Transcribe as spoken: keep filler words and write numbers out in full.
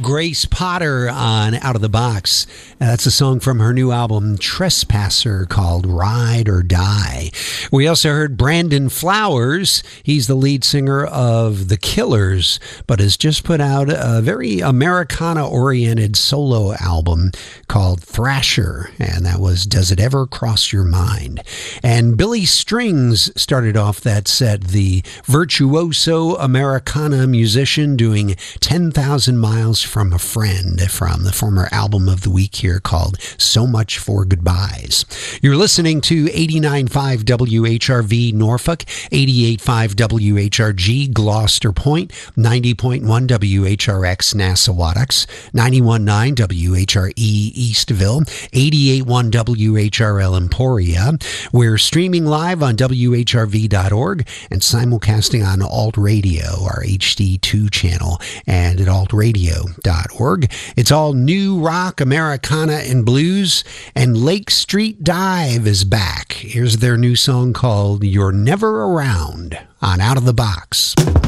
Grace Potter on Out of the Box. Uh, that's a song from her new album, Trespasser, called Ride or Die. We also heard Brandon Flowers. He's the lead singer of The Killers, but has just put out a very Americana-oriented solo album called Thrasher, and that was Does It Ever Cross Your Mind? And Billy Strings started off that set, the virtuoso Americana musician doing ten thousand Miles from a Friend from the former album of the week here called So Much for Goodbyes. You're listening to eighty-nine point five W H R V Norfolk, eighty-eight point five W H R G Gloucester Point, ninety point one W H R X Nassauwatucks, ninety-one point nine W H R E Eastville, eighty-eight point one W H R L Emporia. We're streaming live on W H R V dot org and simulcasting on Alt Radio, our H D two channel, and at alt radio dot org. It's all new rock, Americana, and blues, and Lake Street Dive is back. Here's their new song called You're Never Around on Out of the Box.